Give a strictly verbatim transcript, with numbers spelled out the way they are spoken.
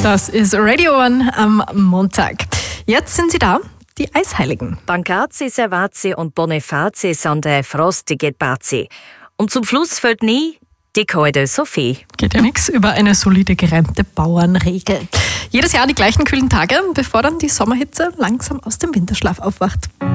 Das ist Radio One am Montag. Jetzt sind sie da, die Eisheiligen. Pancrazzi, Servazzi und Bonifazi sind der frostige Bazi. Und zum Schluss fällt nie die Keule Sophie. Geht ja nichts über eine solide gereimte Bauernregel. Jedes Jahr die gleichen kühlen Tage, bevor dann die Sommerhitze langsam aus dem Winterschlaf aufwacht.